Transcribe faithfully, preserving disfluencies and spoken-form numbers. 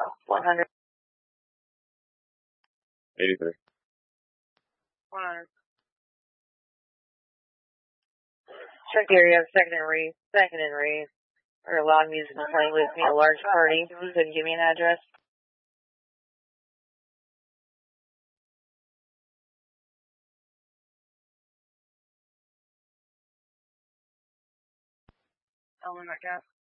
one hundred. eighty-three. one hundred. Check area, second and read, second and read. Or loud music and playing with me, a large party. You could give me an address. I'll limit that.